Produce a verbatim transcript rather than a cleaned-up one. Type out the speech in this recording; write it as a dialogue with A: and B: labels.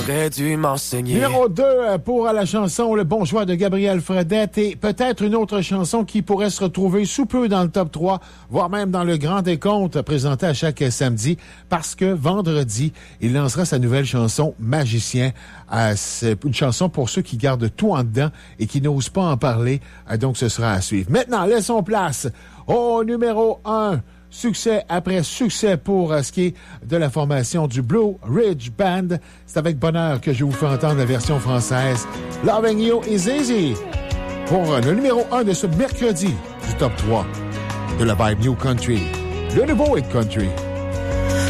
A: Aurais dû m'enseigner.
B: Numéro deux pour la chanson Le Bon Choix de Gabriel Fredette et peut-être une autre chanson qui pourrait se retrouver sous peu dans le top trois, voire même dans le grand décompte présenté à chaque samedi, parce que vendredi, il lancera sa nouvelle chanson Magicien. Euh, c'est une chanson pour ceux qui gardent tout en dedans et qui n'osent pas en parler, euh, donc ce sera à suivre. Maintenant, laissons place au numéro un. Succès après succès pour euh, ce qui est de la formation du Blue Ridge Band. C'est avec bonheur que je vous fais entendre la version française Loving You is Easy pour euh, le numéro un de ce mercredi du top trois de la Vibe New Country, le nouveau Hit Country.